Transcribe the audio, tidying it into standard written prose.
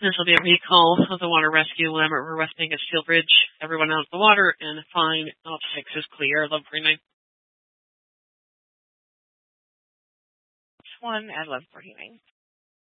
This will be a recall of the water rescue. Lambert, we're resting at Steel Bridge. Everyone out of the water and fine. All 6 is clear. Love briefing. 1 and love briefing.